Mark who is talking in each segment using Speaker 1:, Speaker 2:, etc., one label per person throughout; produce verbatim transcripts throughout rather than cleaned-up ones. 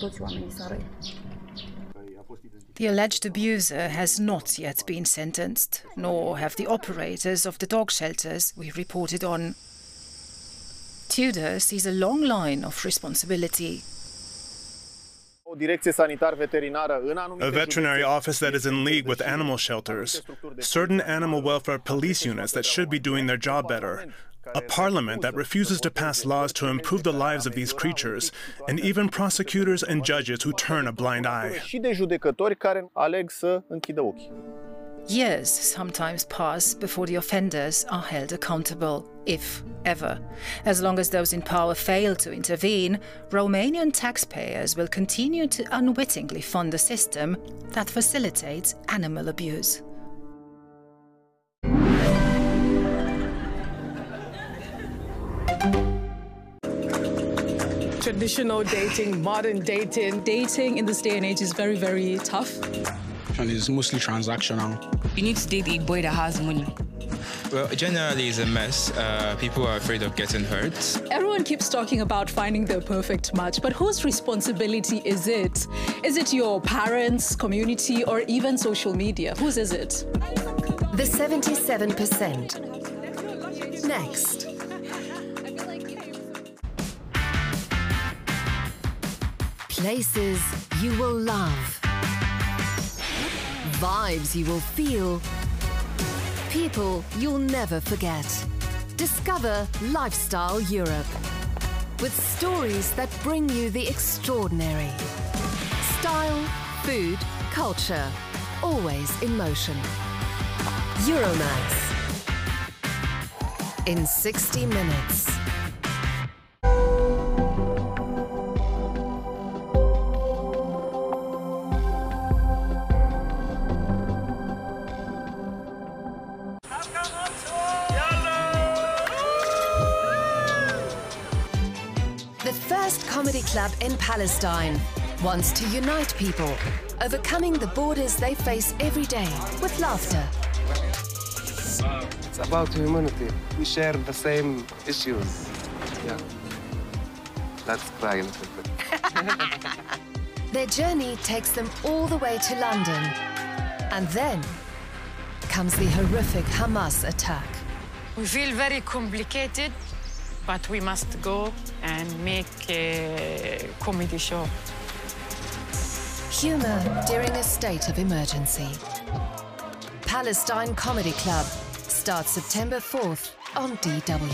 Speaker 1: The alleged abuser has not yet been sentenced, nor have the operators of the dog shelters we reported on. Tudor sees a long line of responsibility.
Speaker 2: A veterinary office that is in league with animal shelters, certain animal welfare police units that should be doing their job better, a parliament that refuses to pass laws to improve the lives of these creatures, and even prosecutors and judges who turn a blind eye.
Speaker 1: Years sometimes pass before the offenders are held accountable, if ever. As long as those in power fail to intervene, Romanian taxpayers will continue to unwittingly fund a system that facilitates animal abuse.
Speaker 3: Traditional dating, modern dating.
Speaker 4: Dating in this day and age is very, very tough.
Speaker 5: And it's mostly transactional.
Speaker 6: You need to date a boy that has money.
Speaker 7: Well, generally it's a mess. Uh, people are afraid of getting hurt.
Speaker 4: Everyone keeps talking about finding their perfect match, but whose responsibility is it? Is it your parents, community, or even social media? Whose is it?
Speaker 8: The seventy-seven percent. Next. Places you will love. Vibes you will feel. People you'll never forget. Discover Lifestyle Europe. With stories that bring you the extraordinary. Style, food, culture. Always in motion. Euromax. In sixty minutes. Comedy club in Palestine wants to unite people, overcoming the borders they face every day with laughter.
Speaker 9: It's about humanity. We share the same issues. Yeah. Let's cry a little bit.
Speaker 8: Their journey takes them all the way to London. And then comes the horrific Hamas attack.
Speaker 10: We feel very complicated, but we must go and make a comedy show.
Speaker 8: Humor during a state of emergency. Palestine Comedy Club starts September fourth on D W.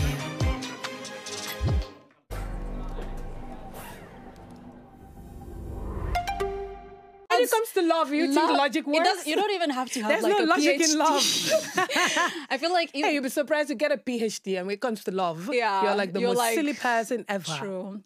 Speaker 3: When it comes to love, you
Speaker 4: love,
Speaker 3: think logic works?
Speaker 4: It does, you don't even have to have
Speaker 3: There's
Speaker 4: like
Speaker 3: no
Speaker 4: a
Speaker 3: logic
Speaker 4: PhD.
Speaker 3: in love.
Speaker 4: I feel like even,
Speaker 3: hey, you'll be surprised to get a PhD, and when it comes to love,
Speaker 4: yeah,
Speaker 3: you're like the
Speaker 4: you're
Speaker 3: most
Speaker 4: like,
Speaker 3: silly person ever.
Speaker 4: True.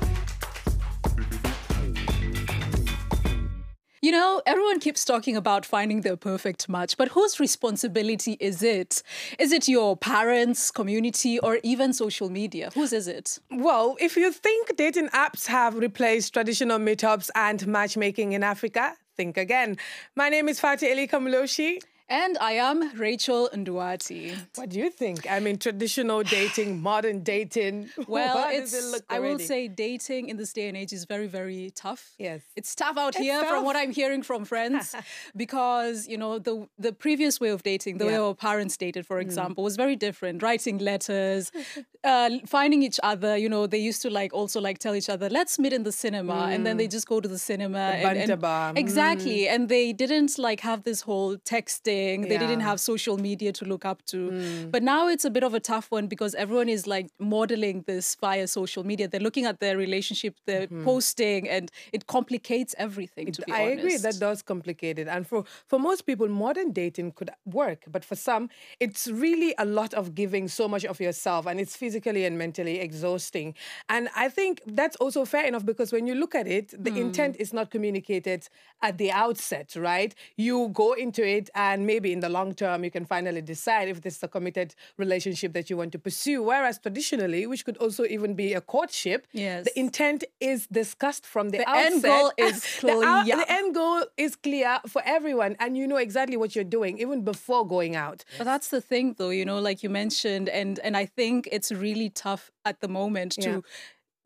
Speaker 4: You know, everyone keeps talking about finding their perfect match, but whose responsibility is it? Is it your parents, community, or even social media? Whose is it?
Speaker 3: Well, if you think dating apps have replaced traditional meetups and matchmaking in Africa, think again. My name is Fatih Elika Mloshi.
Speaker 4: And I am Rachel Nduati.
Speaker 3: What do you think? I mean, traditional dating, modern dating.
Speaker 4: Well,
Speaker 3: what
Speaker 4: it's,
Speaker 3: does it look
Speaker 4: I will
Speaker 3: already?
Speaker 4: say dating in this day and age is very, very tough.
Speaker 3: Yes.
Speaker 4: It's tough out
Speaker 3: It's
Speaker 4: here
Speaker 3: tough.
Speaker 4: from what I'm hearing from friends because, you know, the the previous way of dating, the
Speaker 3: Yeah.
Speaker 4: way our parents dated, for example, was very different. Writing letters, uh, finding each other, you know, they used to like also like tell each other, let's meet in the cinema.
Speaker 3: Mm.
Speaker 4: And then they just go to the cinema.
Speaker 3: The
Speaker 4: and, and-
Speaker 3: banter bar.
Speaker 4: Exactly.
Speaker 3: Mm.
Speaker 4: And they didn't like have this whole texting. They
Speaker 3: Yeah.
Speaker 4: didn't have social media to look up to.
Speaker 3: Mm.
Speaker 4: But now it's a bit of a tough one because everyone is like modeling this via social media. They're looking at their relationship, they're
Speaker 3: Mhm.
Speaker 4: posting, and it complicates everything, to be
Speaker 3: I
Speaker 4: honest.
Speaker 3: agree, that does complicate it. And for, for most people, modern dating could work. But for some, it's really a lot of giving so much of yourself, and it's physically and mentally exhausting. And I think that's also fair enough because when you look at it, the
Speaker 4: Mm.
Speaker 3: intent is not communicated at the outset, right? You go into it and maybe in the long term, you can finally decide if this is a committed relationship that you want to pursue. Whereas traditionally, which could also even be a courtship,
Speaker 4: Yes.
Speaker 3: the intent is discussed from the,
Speaker 4: The
Speaker 3: outset.
Speaker 4: end goal is
Speaker 3: The out-
Speaker 4: clear.
Speaker 3: the end goal is clear for everyone, and you know exactly what you're doing even before going out.
Speaker 4: But that's the thing, though, you know, like you mentioned, and and I think it's really tough at the moment
Speaker 3: Yeah.
Speaker 4: to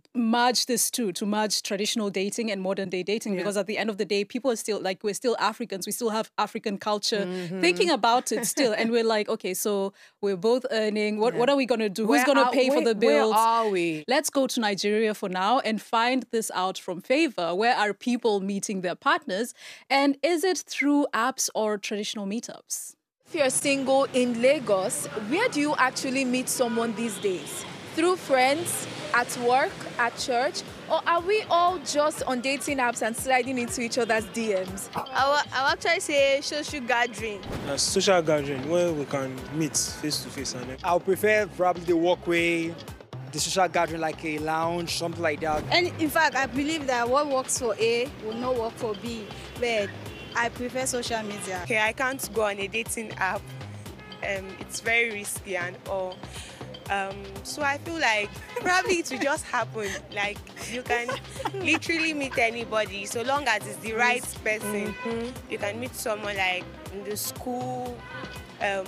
Speaker 4: merge this too, to merge traditional dating and modern day dating, yeah. because at the end of the day, people are still like, we're still Africans, we still have African culture, mm-hmm. thinking about it still. And we're like, okay, so we're both earning. What, yeah. what are we going to do? Where Who's going to pay
Speaker 3: where,
Speaker 4: for the bills?
Speaker 3: Where are we?
Speaker 4: Let's go to Nigeria for now and find this out from Favor. Where are people meeting their partners? And is it through apps or traditional meetups?
Speaker 11: If you're single in Lagos, where do you actually meet someone these days? Through friends, at work, at church, or are we all just on dating apps and sliding into each other's D Ms?
Speaker 12: I will, I will actually say social gathering.
Speaker 13: A social gathering where we can meet face to face. And I would prefer probably the walkway, the social gathering like a lounge, something like that.
Speaker 12: And in fact, I believe that what works for A will not work for B, but I prefer social media.
Speaker 14: Okay, I can't go on a dating app. Um, it's very risky and all. Um, so I feel like probably it will just happen. Like you can literally meet anybody so long as it's the right person. Mm-hmm. You can meet someone like in the school, um,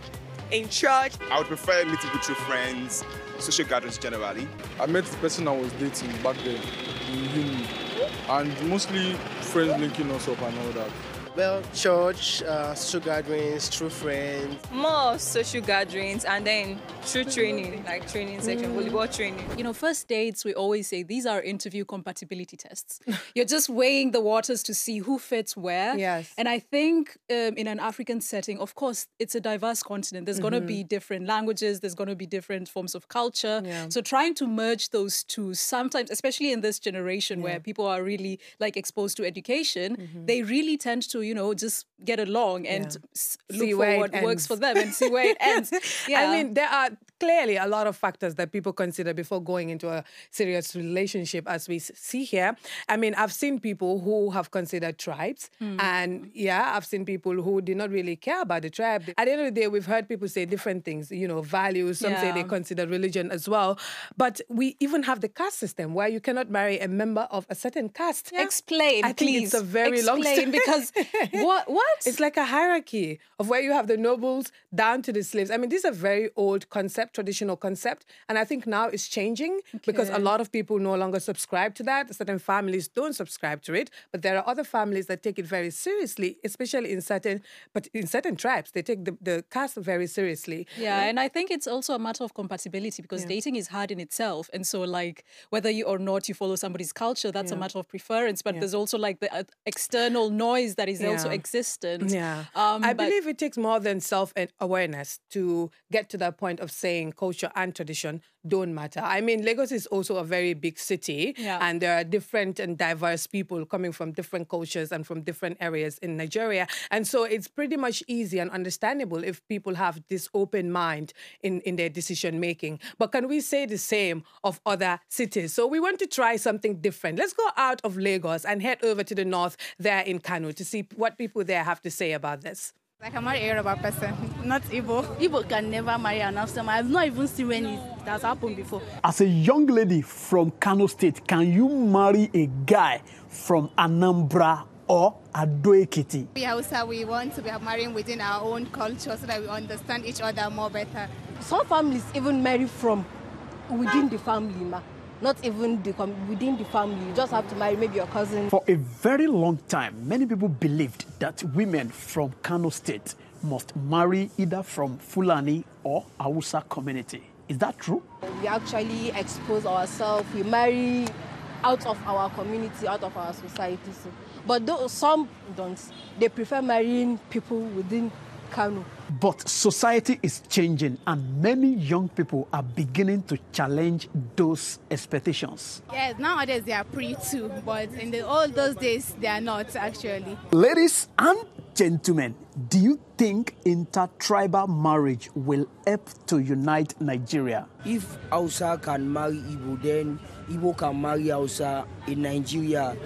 Speaker 14: in church.
Speaker 15: I would prefer meeting with your friends, social gatherings generally.
Speaker 16: I met the person I was dating back then in uni, and mostly friends linking us up and all that.
Speaker 17: Well, church, uh, social gatherings, true friends.
Speaker 18: More social gatherings and then true training, like training section, mm. volleyball training.
Speaker 4: You know, first dates, we always say these are interview compatibility tests. You're just weighing the waters to see who fits where.
Speaker 3: Yes.
Speaker 4: And I think um, in an African setting, of course, it's a diverse continent. There's mm-hmm. going to be different languages. There's going to be different forms of culture. Yeah. So trying to merge those two, sometimes, especially in this generation yeah. where people are really like exposed to education, mm-hmm. they really tend to, you know, just get along and yeah. look for what ends. works for them and see where it ends. Yeah.
Speaker 3: I mean, there are clearly a lot of factors that people consider before going into a serious relationship, as we see here. I mean, I've seen people who have considered tribes, mm. and yeah, I've seen people who did not really care about the tribe. At the end of the day, we've heard people say different things, you know, values. Some yeah. say they consider religion as well. But we even have the caste system where you cannot marry a member of a certain caste.
Speaker 4: Yeah. Explain,
Speaker 3: I think
Speaker 4: please.
Speaker 3: It's a very
Speaker 4: Explain,
Speaker 3: long story.
Speaker 4: because what? What?
Speaker 3: It's like a hierarchy of where you have the nobles down to the slaves. I mean, this is a very old concept, traditional concept. And I think now it's changing okay. because a lot of people no longer subscribe to that. Certain families don't subscribe to it. But there are other families that take it very seriously, especially in certain, but in certain tribes, they take the, the caste very seriously.
Speaker 4: Yeah, and I think it's also a matter of compatibility because yeah. dating is hard in itself. And so like whether you or not you follow somebody's culture, that's yeah. a matter of preference. But yeah. there's also like the uh, external noise that is yeah. also existent.
Speaker 3: Yeah.
Speaker 4: Um,
Speaker 3: I
Speaker 4: but...
Speaker 3: believe it takes more than self-awareness to get to that point of saying culture and tradition don't matter. I mean, Lagos is also a very big city
Speaker 4: yeah.
Speaker 3: and there are different and diverse people coming from different cultures and from different areas in Nigeria. And so it's pretty much easy and understandable if people have this open mind in, in their decision making. But can we say the same of other cities? So we want to try something different. Let's go out of Lagos and head over to the north there in Kano to see what people there have to say about this.
Speaker 19: I can marry a Yoruba person, not Igbo. Igbo can never marry an African. I've not even seen when it has happened before.
Speaker 20: As a young lady from Kano State, can you marry a guy from Anambra or Ado-Ekiti?
Speaker 21: We Hausa, we want to be marrying within our own culture so that we understand each other more better.
Speaker 22: Some families even marry from within the family, ma. Not even the, within the family. You just have to marry maybe your cousin.
Speaker 20: For a very long time, many people believed that women from Kano State must marry either from Fulani or Hausa community. Is that true?
Speaker 22: We actually expose ourselves. We marry out of our community, out of our society. So. But though some don't. They prefer marrying people within Kano.
Speaker 20: But society is changing and many young people are beginning to challenge those expectations.
Speaker 21: Yes, nowadays they are free too, but in the old those days they are not actually.
Speaker 20: Ladies and gentlemen, do you think intertribal marriage will help to unite Nigeria?
Speaker 23: If Hausa can marry Igbo, then Igbo can marry Hausa in Nigeria,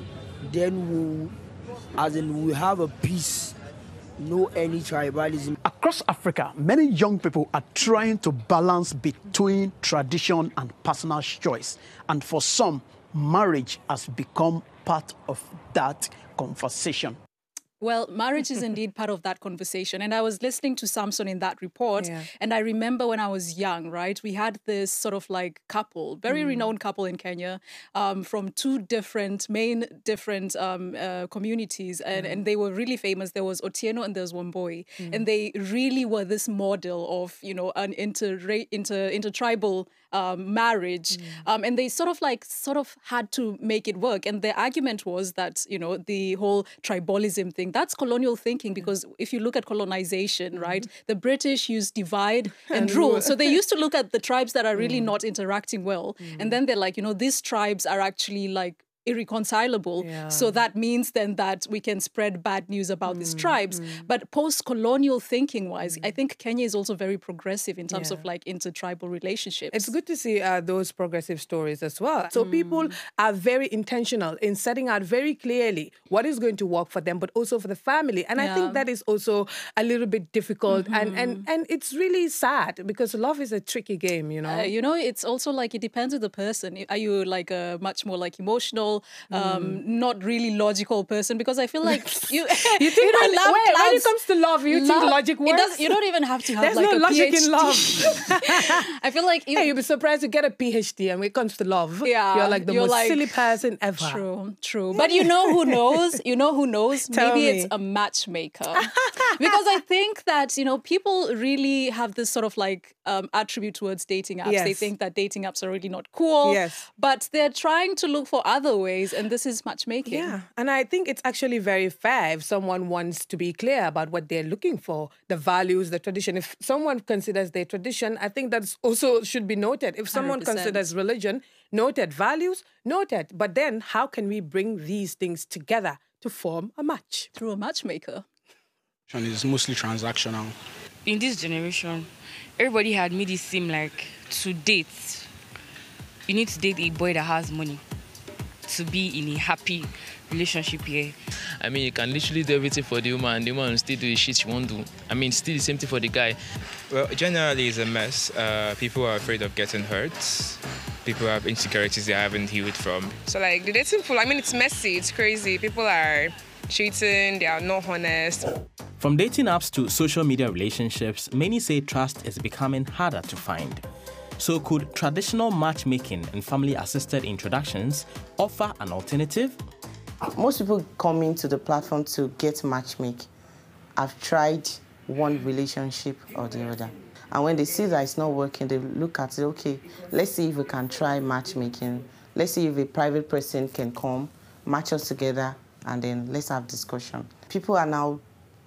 Speaker 23: then we'll, as in we have a peace. No any tribalism.
Speaker 20: Across Africa, many young people are trying to balance between tradition and personal choice. And for some, marriage has become part of that conversation.
Speaker 4: Well, marriage is indeed part of that conversation. And I was listening to Samson in that report.
Speaker 3: Yeah.
Speaker 4: And I remember when I was young, right, we had this sort of like couple, very
Speaker 3: Mm.
Speaker 4: renowned couple in Kenya, um, from two different, main different um, uh, communities. And,
Speaker 3: Mm.
Speaker 4: and they were really famous. There was Otieno and there was Wamboi.
Speaker 3: Mm.
Speaker 4: And they really were this model of, you know, an inter, inter, intertribal um, marriage. Um, and they sort of like, sort of had to make it work. And their argument was that, you know, the whole tribalism thing, that's colonial thinking, because if you look at colonization, right, the British used divide and,
Speaker 3: And
Speaker 4: rule.
Speaker 3: rule.
Speaker 4: So they used to look at the tribes that are really not interacting well. And then they're like, you know, these tribes are actually like irreconcilable.
Speaker 3: Yeah.
Speaker 4: So that means then that we can spread bad news about
Speaker 3: Mm,
Speaker 4: these tribes. But post-colonial thinking wise, I think Kenya is also very progressive in terms
Speaker 3: Yeah.
Speaker 4: of like intertribal relationships.
Speaker 3: It's good to see uh, those progressive stories as well. So people are very intentional in setting out very clearly what is going to work for them, but also for the family. And I
Speaker 4: Yeah.
Speaker 3: think that is also a little bit difficult. And, and, and it's really sad because love is a tricky game, you know?
Speaker 4: Uh, you know, it's also like it depends on the person. Are you like a much more like emotional, um, not really logical person? Because I feel like you,
Speaker 3: You think
Speaker 4: know,
Speaker 3: when,
Speaker 4: love
Speaker 3: wait, when it
Speaker 4: clouds-
Speaker 3: comes to love, you think
Speaker 4: love-
Speaker 3: logic
Speaker 4: it
Speaker 3: works?
Speaker 4: does- you don't even have to have
Speaker 3: There's
Speaker 4: like
Speaker 3: no
Speaker 4: a
Speaker 3: logic in
Speaker 4: PhD.
Speaker 3: love.
Speaker 4: I feel like you,
Speaker 3: Hey, you'd be surprised to get a PhD, and when it comes to love,
Speaker 4: Yeah,
Speaker 3: you're like the
Speaker 4: you're
Speaker 3: most
Speaker 4: like-
Speaker 3: silly person ever.
Speaker 4: True, true. But you know who knows? You know who knows?
Speaker 3: Tell
Speaker 4: Maybe
Speaker 3: me.
Speaker 4: it's a matchmaker. Because I think that, you know, people really have this sort of like um, attribute towards dating apps. They
Speaker 3: Yes.
Speaker 4: think that dating apps are really not cool.
Speaker 3: Yes.
Speaker 4: But they're trying to look for other ways, and this is matchmaking.
Speaker 3: Yeah, and I think it's actually very fair if someone wants to be clear about what they're looking for, the values, the tradition. If someone considers their tradition, I think that's also should be noted. If someone
Speaker 4: one hundred percent.
Speaker 3: considers religion, noted. Values, noted. But then how can we bring these things together to form a match?
Speaker 4: Through a matchmaker.
Speaker 1: It's mostly transactional.
Speaker 6: In this generation, everybody had made it seem like to date, you need to date a boy that has money to be in a happy relationship here.
Speaker 2: I mean, you can literally do everything for the woman, and the woman will still do the shit she won't do. I mean, still the same thing for the guy.
Speaker 7: Well, generally it's a mess. Uh, people are afraid of getting hurt. People have insecurities they haven't healed from.
Speaker 5: So like the dating pool, I mean, it's messy, it's crazy. People are cheating, they are not honest.
Speaker 24: From dating apps to social media relationships, many say trust is becoming harder to find. So could traditional matchmaking and family-assisted introductions offer an alternative?
Speaker 25: Most people come into the platform to get matchmake. I've tried one relationship or the other. And when they see that it's not working, they look at it, okay, let's see if we can try matchmaking. Let's see if a private person can come, match us together, and then let's have discussion. People are now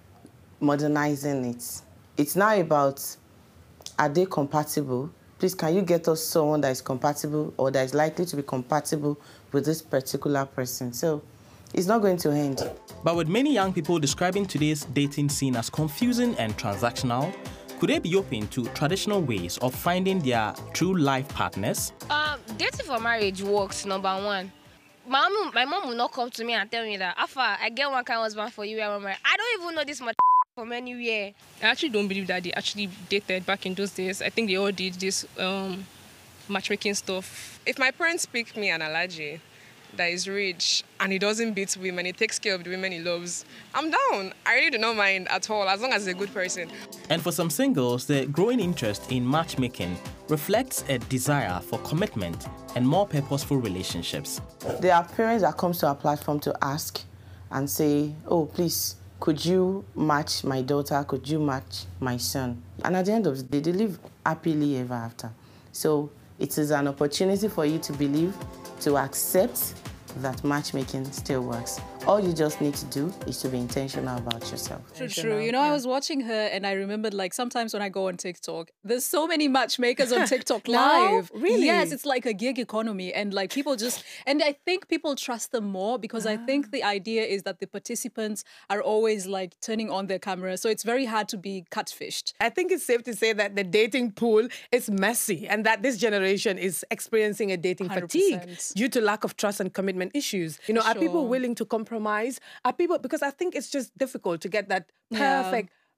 Speaker 25: modernizing it. It's now about, are they compatible? Please, can you get us someone that is compatible or that is likely to be compatible with this particular person? So it's not going to end.
Speaker 24: But with many young people describing today's dating scene as confusing and transactional, could they be open to traditional ways of finding their true life partners?
Speaker 26: Um, dating for marriage works, number one. My mom, my mom will not come to me and tell me that, Afa, I get one kind of husband for you. I don't even know this much from anywhere.
Speaker 27: I actually don't believe that they actually dated back in those days. I think they all did this um, matchmaking stuff.
Speaker 5: If my parents pick me an allergy that is rich and he doesn't beat women, he takes care of the women he loves, I'm down. I really do not mind at all, as long as he's a good person.
Speaker 24: And for some singles, the growing interest in matchmaking reflects a desire for commitment and more purposeful relationships.
Speaker 25: There are parents that come to our platform to ask and say, oh, please, could you match my daughter? Could you match my son? And at the end of the day, they live happily ever after. So it is an opportunity for you to believe, to accept that matchmaking still works. All you just need to do is to be intentional about yourself.
Speaker 4: True, true. You know, I was watching her and I remembered, like, sometimes when I go on TikTok, there's so many matchmakers on TikTok
Speaker 3: Now?
Speaker 4: live.
Speaker 3: Really?
Speaker 4: Yes, it's like a gig economy. And, like, people just... And I think people trust them more because I think the idea is that the participants are always, like, turning on their camera. So it's very hard to be catfished.
Speaker 3: I think it's safe to say that the dating pool is messy and that this generation is experiencing a dating
Speaker 4: one hundred
Speaker 3: fatigue
Speaker 4: percent.
Speaker 3: due to lack of trust and commitment issues. You know, are people
Speaker 4: Sure.
Speaker 3: willing to compromise? Are people, because I think it's just difficult to get that
Speaker 4: Yeah.
Speaker 3: perfect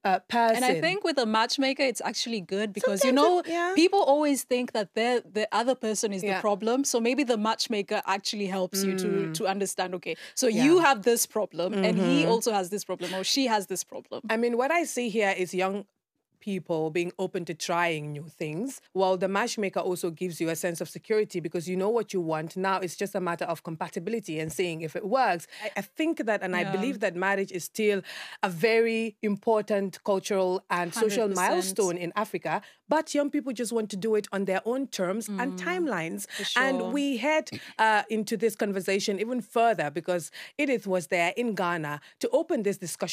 Speaker 3: uh, person.
Speaker 4: And I think with a matchmaker, it's actually good because,
Speaker 3: Sometimes
Speaker 4: you know,
Speaker 3: it- yeah.
Speaker 4: people always think that they're, the other person is
Speaker 3: Yeah.
Speaker 4: the problem. So maybe the matchmaker actually helps you to,
Speaker 3: Mm.
Speaker 4: to understand, okay, so
Speaker 3: Yeah.
Speaker 4: you have this problem and he
Speaker 3: Mhm.
Speaker 4: also has this problem or she has this problem.
Speaker 3: I mean, what I see here is young people being open to trying new things, while the matchmaker also gives you a sense of security because you know what you want. Now it's just a matter of compatibility and seeing if it works. I, I think that, and I
Speaker 4: Yeah.
Speaker 3: believe that marriage is still a very important cultural and social
Speaker 4: one hundred percent.
Speaker 3: milestone in Africa, but young people just want to do it on their own terms and timelines.
Speaker 4: sure.
Speaker 3: And we head uh, into this conversation even further because Edith was there in Ghana to open this discussion